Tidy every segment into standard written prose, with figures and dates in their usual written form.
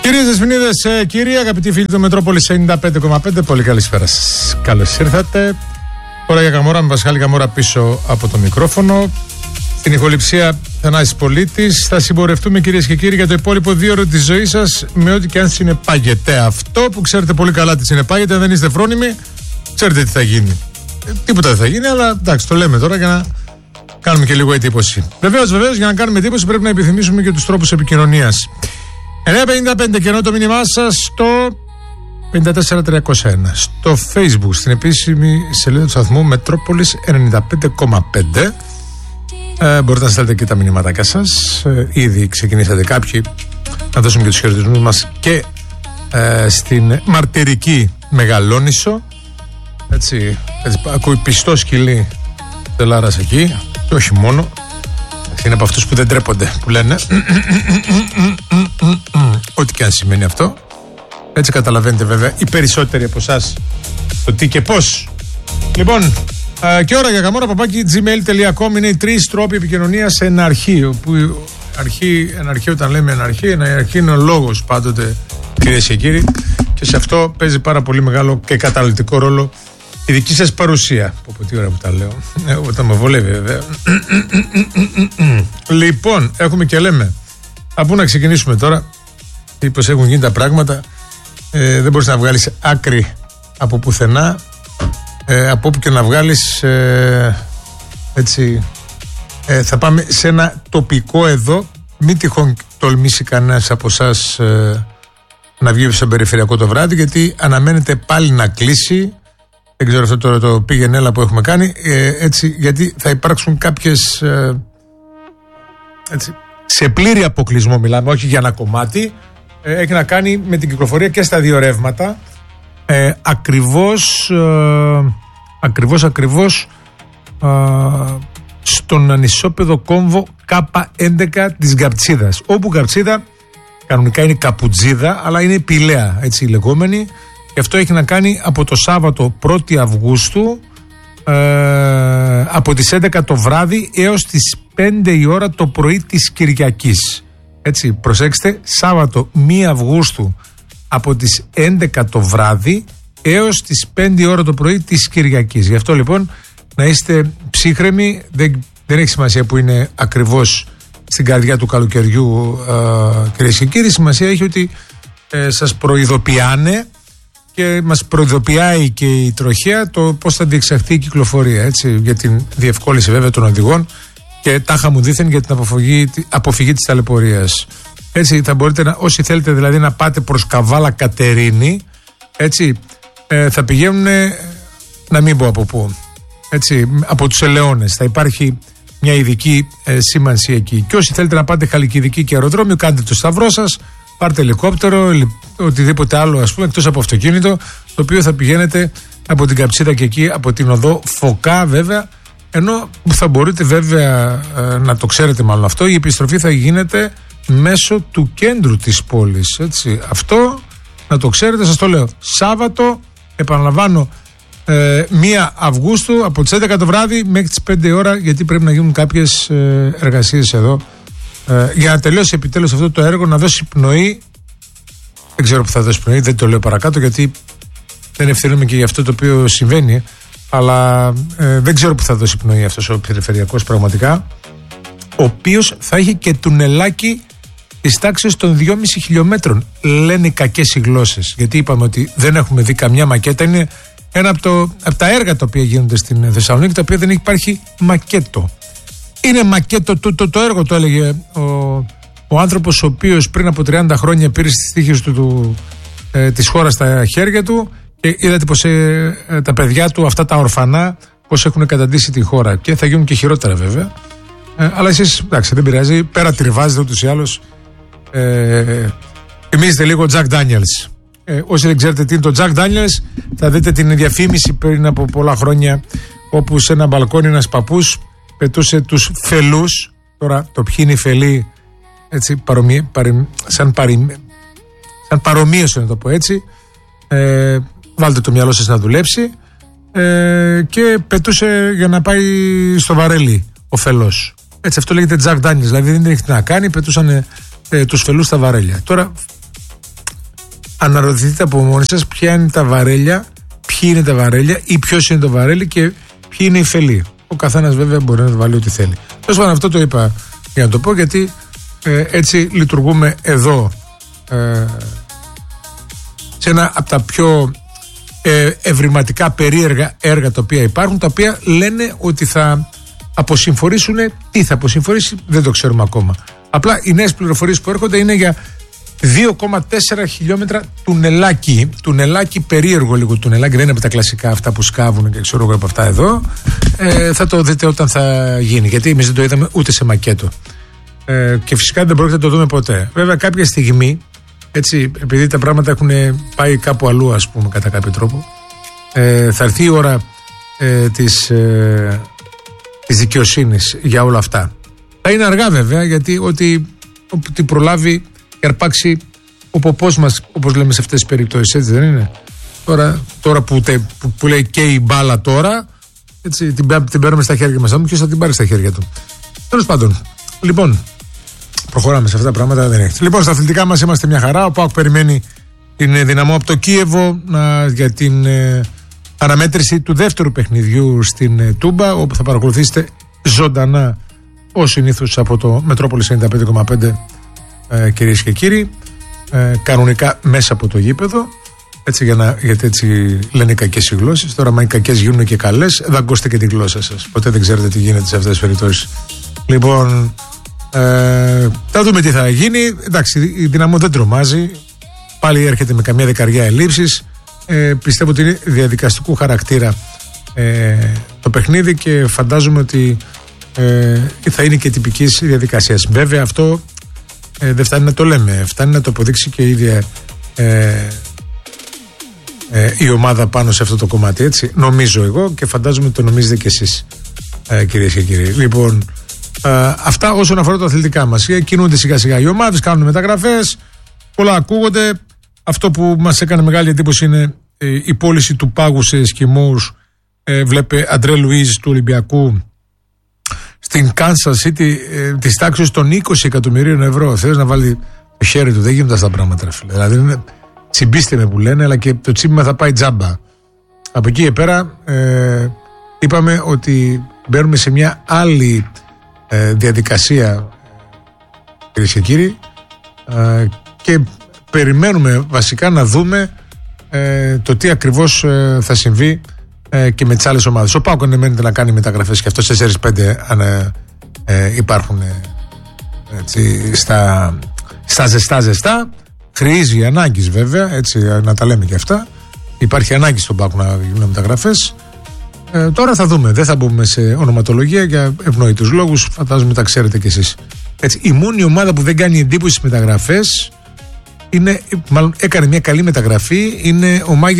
Κυρίες Δεσποινίδες, κύριοι, αγαπητοί φίλοι του Μετρόπολης 95,5, πολύ καλησπέρα σας. Καλώς ήρθατε. Τώρα για Καμόρα, με Πασχάλη Καμόρα πίσω από το μικρόφωνο. Στην ηχοληψία Θανάσης Πολίτης. Θα συμπορευτούμε, κυρίες και κύριοι, για το υπόλοιπο 2 ώρο της ζωής σας με ό,τι και αν συνεπάγεται. Αυτό που ξέρετε πολύ καλά τι συνεπάγεται, αν δεν είστε φρόνιμοι, ξέρετε τι θα γίνει. Τίποτα δεν θα γίνει, αλλά εντάξει, το λέμε τώρα για να κάνουμε και λίγο εντύπωση. Βεβαίως, για να κάνουμε εντύπωση πρέπει να επιθυμήσουμε και τους τρόπους επικοινωνίας. 955 και ενώ το μήνυμά σας στο 54301. Στο Facebook, στην επίσημη σελίδα του σταθμού Μετρόπολης 95,5. Μπορείτε να στέλνετε και τα μηνύματάκια σας. Ήδη ξεκινήσατε κάποιοι να δώσουμε και τους χαιρετισμούς μας και στην μαρτυρική Μεγαλόνισσο. Έτσι ακούει πιστό σκυλί τελάρας εκεί. Και όχι μόνο. Είναι από αυτούς που δεν τρέπονται, που λένε ό,τι και αν σημαίνει αυτό. Έτσι καταλαβαίνετε βέβαια οι περισσότεροι από εσάς το τι και πώς. Λοιπόν, και ώρα για Καμόρα @gmail.com είναι οι 3 τρόποι επικοινωνίας σε ένα αρχείο. Που ένα αρχείο, όταν λέμε ένα αρχείο είναι ο λόγος πάντοτε, κυρίες και κύριοι, και σε αυτό παίζει πάρα πολύ μεγάλο και καταλυτικό ρόλο η δική σας παρουσία. Από τι ώρα που τα λέω, όταν με βολεύει βέβαια. Λοιπόν, έχουμε και λέμε. Από πού να ξεκινήσουμε τώρα, πως έχουν γίνει τα πράγματα. Δεν μπορείς να βγάλεις άκρη από πουθενά. Από όπου και να βγάλεις, έτσι, θα πάμε σε ένα τοπικό εδώ. Μην τυχόν τολμήσει κανένας από εσάς να βγει στον περιφερειακό το βράδυ, γιατί αναμένεται πάλι να κλείσει. Δεν ξέρω αυτό τώρα το πήγαινε έλα που έχουμε κάνει, έτσι, γιατί θα υπάρξουν κάποιες, έτσι, σε πλήρη αποκλεισμό μιλάμε, όχι για ένα κομμάτι. Έχει να κάνει με την κυκλοφορία και στα δύο ρεύματα. Ακριβώς στον ανισόπεδο κόμβο K11 της Γαψίδας, όπου Γαψίδα κανονικά είναι Καπουτζίδα, αλλά είναι Πηλαία, έτσι λεγόμενη. Και αυτό έχει να κάνει από το Σάββατο 1η Αυγούστου, από τις 11 το βράδυ έως τις 5 η ώρα το πρωί της Κυριακής. Έτσι, προσέξτε, Σάββατο 1 Αυγούστου από τις 11 το βράδυ έως τις 5 η ώρα το πρωί της Κυριακής. Γι' αυτό λοιπόν να είστε ψύχρεμοι, δεν έχει σημασία που είναι ακριβώς στην καρδιά του καλοκαιριού, κυρίες και κύριοι. Σημασία έχει ότι σας προειδοποιάνε και μας προειδοποιάει και η τροχέα το πώς θα διεξαχθεί η κυκλοφορία, έτσι, για την διευκόλυνση βέβαια των οδηγών και τάχα μου δήθεν για την αποφυγή της ταλαιπωρίας. Έτσι θα μπορείτε, όσοι θέλετε δηλαδή να πάτε προς Καβάλα Κατερίνη, έτσι, θα πηγαίνουν, να μην πω από πού, έτσι, από τους Ελαιώνες. Θα υπάρχει μια ειδική σήμανση εκεί. Και όσοι θέλετε να πάτε Χαλκιδική και αεροδρόμιο, κάντε το σταυρό σας, πάρτε ελικόπτερο, οτιδήποτε άλλο, ας πούμε, εκτός από αυτοκίνητο, το οποίο θα πηγαίνετε από την Καψίδα και εκεί, από την οδό Φωκά βέβαια, ενώ θα μπορείτε βέβαια να το ξέρετε μάλλον αυτό, η επιστροφή θα γίνεται μέσω του κέντρου της πόλης, έτσι. Αυτό να το ξέρετε, σας το λέω. Σάββατο, επαναλαμβάνω, 1 Αυγούστου από τις 11 το βράδυ μέχρι τις 5 ώρα, γιατί πρέπει να γίνουν κάποιες εργασίες εδώ για να τελειώσει επιτέλους αυτό το έργο, να δώσει πνοή. Δεν ξέρω που θα δώσει πνοή, δεν το λέω παρακάτω, γιατί δεν ευθύνομαι και για αυτό το οποίο συμβαίνει, αλλά δεν ξέρω που θα δώσει πνοή αυτός ο περιφερειακός πραγματικά, ο οποίος θα έχει και τουνελάκι της τάξης των 2,5 χιλιόμετρων. Λένε οι κακές οι γλώσσες, γιατί είπαμε ότι δεν έχουμε δει καμιά μακέτα. Είναι ένα από τα έργα τα οποία γίνονται στην Θεσσαλονίκη, τα οποία δεν υπάρχει μακέτο. Είναι μακέτο το έργο, το έλεγε ο άνθρωπος ο οποίος πριν από 30 χρόνια πήρε στις τύχες της χώρας στα χέρια του, και είδατε πως τα παιδιά του, αυτά τα ορφανά, πως έχουν καταντήσει τη χώρα, και θα γίνουν και χειρότερα βέβαια. Αλλά εσείς, εντάξει, δεν πειράζει, πέρα τριβάζετε ούτως ή άλλως. Θυμίζετε λίγο Jack Daniels. Όσοι δεν ξέρετε τι είναι το Jack Daniels, θα δείτε την διαφήμιση πριν από πολλά χρόνια, όπου σε ένα μπαλκόνι ένας παππούς πετούσε τους φελούς. Τώρα το ποιοι είναι οι φελοί, έτσι, σαν παρομοίωση να το πω έτσι, βάλτε το μυαλό σας να δουλέψει, και πετούσε για να πάει στο βαρέλι ο φελός. Έτσι, αυτό λέγεται Jack Daniels, δηλαδή δεν έχει τι να κάνει, πετούσαν τους φελούς στα βαρέλια. Τώρα αναρωτηθείτε από μόνοι σας ποια είναι τα βαρέλια, ποιοι είναι τα βαρέλια ή ποιος είναι το βαρέλι και ποιοι είναι οι φελοί. Ο καθένας βέβαια μπορεί να βάλει ό,τι θέλει. Τέλος πάντων, αυτό το είπα για να το πω, γιατί έτσι λειτουργούμε εδώ σε ένα από τα πιο ευρηματικά περίεργα έργα τα οποία υπάρχουν, τα οποία λένε ότι θα αποσυμφορήσουν. Τι θα αποσυμφορήσει δεν το ξέρουμε ακόμα. Απλά οι νέες πληροφορίες που έρχονται είναι για 2,4 χιλιόμετρα τουνελάκι. Τουνελάκι περίεργο λίγο τουνελάκι, δεν είναι από τα κλασικά αυτά που σκάβουν και ξέρω εγώ από αυτά εδώ. Θα το δείτε όταν θα γίνει, γιατί εμείς δεν το είδαμε ούτε σε μακέτο. Και φυσικά δεν πρόκειται να το δούμε ποτέ. Βέβαια κάποια στιγμή, έτσι, επειδή τα πράγματα έχουν πάει κάπου αλλού, ας πούμε, κατά κάποιο τρόπο, θα έρθει η ώρα της δικαιοσύνης για όλα αυτά. Θα είναι αργά βέβαια, γιατί ότι προλάβει και αρπάξει ο ποπός μας, όπως λέμε σε αυτές τις περιπτώσεις, έτσι δεν είναι? Τώρα που λέει και η μπάλα τώρα, έτσι, την παίρνουμε στα χέρια μας. Ποιος θα την πάρει στα χέρια του? Τέλος πάντων, λοιπόν, προχωράμε σε αυτά τα πράγματα, δεν έχει. Λοιπόν, στα αθλητικά μας είμαστε μια χαρά. Ο ΠΑΟΚ περιμένει την Δυναμό από το Κίεβο για την αναμέτρηση του δεύτερου παιχνιδιού στην Τούμπα, όπου θα παρακολουθήσετε ζωντανά ως συνήθως από το Μετρόπολης 95,5, κυρίες και κύριοι, κανονικά μέσα από το γήπεδο, έτσι, γιατί έτσι λένε οι κακές οι γλώσσες. Τώρα, μα οι κακές γίνουν και καλές, δαγκώστε και τη γλώσσα σας. Ποτέ δεν ξέρετε τι γίνεται σε αυτές τις περιπτώσεις. Λοιπόν, θα δούμε τι θα γίνει. Εντάξει, η Δυναμό δεν τρομάζει. Πάλι έρχεται με καμία δεκαριά ελλείψεις. Πιστεύω ότι είναι διαδικαστικού χαρακτήρα το παιχνίδι και φαντάζομαι ότι θα είναι και τυπικής διαδικασίας. Βέβαια αυτό δεν φτάνει να το λέμε, φτάνει να το αποδείξει και η ίδια η ομάδα πάνω σε αυτό το κομμάτι, έτσι νομίζω εγώ, και φαντάζομαι ότι το νομίζετε κι εσείς, κυρίες και κύριοι. Λοιπόν, αυτά όσον αφορά τα αθλητικά μας. Κινούνται σιγά σιγά οι ομάδες, κάνουν μεταγραφές, πολλά ακούγονται. Αυτό που μας έκανε μεγάλη εντύπωση είναι η πώληση του πάγου σε Εσκιμώους. Βλέπε Αντρέ Λουίζ του Ολυμπιακού στην Kansas City της τάξης των 20 εκατομμυρίων ευρώ. Θέλεις να βάλει το χέρι του, δεν γίνονται αυτά τα πράγματα, φίλε. Δηλαδή είναι τσιμπήστε με που λένε, αλλά και το τσίμπημα θα πάει τζάμπα. Από εκεί και πέρα είπαμε ότι μπαίνουμε σε μια άλλη διαδικασία, κυρίες και κύριοι, και περιμένουμε βασικά να δούμε το τι ακριβώς θα συμβεί και με τις άλλες ομάδες. Ο ΠΑΟΚ ανεμένεται να κάνει μεταγραφές και αυτό 4-5 υπάρχουν έτσι, στα ζεστά. Χρήζει ανάγκης βέβαια, έτσι, να τα λέμε και αυτά. Υπάρχει ανάγκη στον ΠΑΟΚ να γίνουν μεταγραφές. Τώρα θα δούμε. Δεν θα μπούμε σε ονοματολογία για ευνόητους λόγους. Φαντάζομαι τα ξέρετε κι εσείς. Έτσι, η μόνη ομάδα που δεν κάνει εντύπωση στις μεταγραφές είναι, μάλλον έκανε μια καλή μεταγραφή, είναι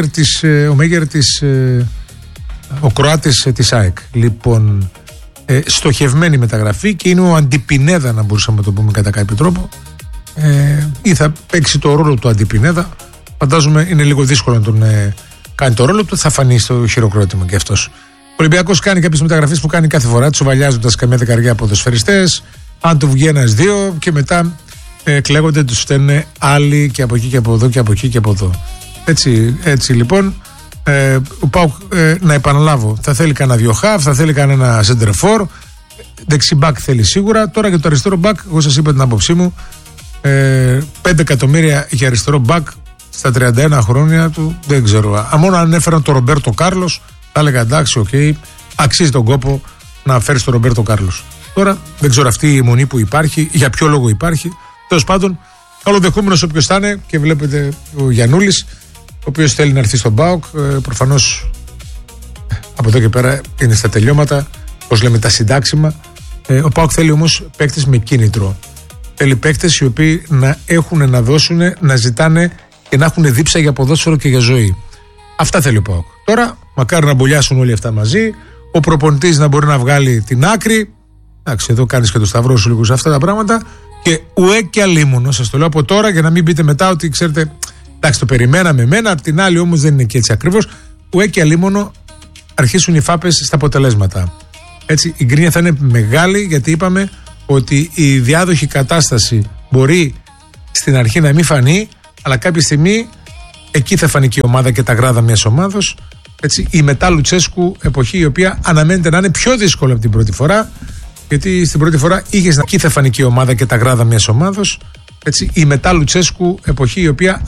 ο Κροάτης της ΑΕΚ. Λοιπόν, στοχευμένη μεταγραφή και είναι ο Αντιπινέδα, να μπορούσαμε να το πούμε κατά κάποιο τρόπο, ή θα παίξει το ρόλο του Αντιπινέδα. Φαντάζομαι είναι λίγο δύσκολο να τον κάνει το ρόλο του, θα φανεί στο χειροκρότημα και αυτός. Ο Ολυμπιακός κάνει κάποιες μεταγραφές που κάνει κάθε φορά, τσουβαλιάζοντας καμιά δεκαριά ποδοσφαιριστές. Αν του βγει ένας-δύο και μετά κλαίγονται, τους στέλνουν άλλοι και από εκεί και από εδώ και από εκεί και από εδώ. Έτσι λοιπόν, ο ΠΑΟΚ, να επαναλάβω, θα θέλει κανένα δυο χαφ, θα θέλει κανένα σεντερφόρ, δεξιμπάκ θέλει σίγουρα. Τώρα για το αριστερό μπακ, εγώ σας είπα την άποψή μου, 5 εκατομμύρια για αριστερό μπακ στα 31 χρόνια του, δεν ξέρω. Μόνο αν έφεραν τον Ρομπέρτο Κάρλος, θα έλεγα εντάξει, οκ, αξίζει τον κόπο να φέρεις τον Ρομπέρτο Κάρλος. Τώρα δεν ξέρω αυτή η αιμονή που υπάρχει, για ποιο λόγο υπάρχει. Τέλος πάντων, καλοδεχούμενος όποιος θα είναι, και βλέπετε ο Γιαννούλης, ο οποίος θέλει να έρθει στον ΠΑΟΚ. Προφανώς από εδώ και πέρα είναι στα τελειώματα, όπως λέμε, τα συντάξιμα. Ο ΠΑΟΚ θέλει όμως παίκτες με κίνητρο. Θέλει παίκτες οι οποίοι να έχουν να δώσουν, να ζητάνε και να έχουν δίψα για ποδόσφαιρο και για ζωή. Αυτά θέλει ο ΠΑΟΚ. Τώρα, μακάρι να μπολιάσουν όλοι αυτά μαζί. Ο προπονητής να μπορεί να βγάλει την άκρη. Εντάξει, εδώ κάνεις και το σταυρό σου λίγο σε αυτά τα πράγματα. Και ουέ και αλίμονο, σας το λέω από τώρα για να μην πείτε μετά ότι ξέρετε, εντάξει, το περιμέναμε εμένα, απ' την άλλη όμως δεν είναι και έτσι ακριβώς. Ουέ και αλίμονο, αρχίσουν οι φάπες στα αποτελέσματα. Έτσι, η γκρίνια θα είναι μεγάλη, γιατί είπαμε ότι η διάδοχη κατάσταση μπορεί στην αρχή να μην φανεί, αλλά κάποια στιγμή Εκεί θα φανεί και η ομάδα και τα γράδα μιας ομάδος. Έτσι, η μετά Λουτσέσκου εποχή, η οποία αναμένεται να είναι πιο δύσκολη από την πρώτη φορά, γιατί στην πρώτη φορά εκεί θα φανεί και η ομάδα και τα γράδα μιας ομάδος. Έτσι, η μετά Λουτσέσκου εποχή, η οποία